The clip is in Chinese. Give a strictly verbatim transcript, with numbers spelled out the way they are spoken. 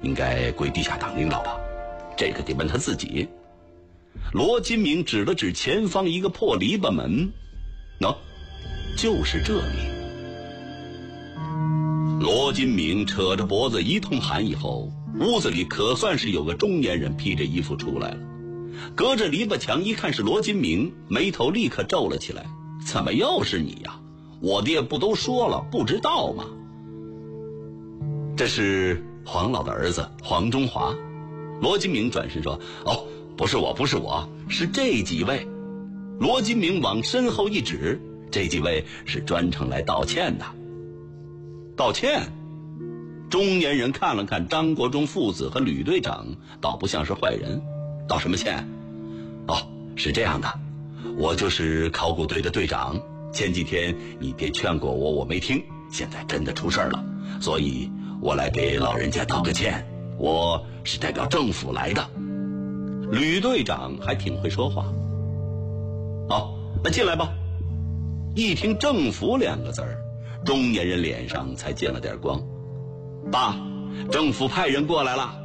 应该归地下党领导吧？这个得问他自己。罗金明指了指前方一个破篱笆门，喏、哦，就是这里。罗金明扯着脖子一通喊以后，屋子里可算是有个中年人披着衣服出来了。隔着篱笆墙一看是罗金明，眉头立刻皱了起来。怎么又是你呀？我爹不都说了不知道吗？这是黄老的儿子黄中华。罗金明转身说：哦，不是我不是我，是这几位。罗金明往身后一指，这几位是专程来道歉的。道歉？中年人看了看张国忠父子和吕队长，倒不像是坏人。道什么歉？哦，是这样的，我就是考古队的队长，前几天你爹劝过我，我没听，现在真的出事了，所以我来给老人家道个歉，我是代表政府来的。吕队长还挺会说话。好，那进来吧。一听政府两个字儿，中年人脸上才见了点光。爸，政府派人过来了。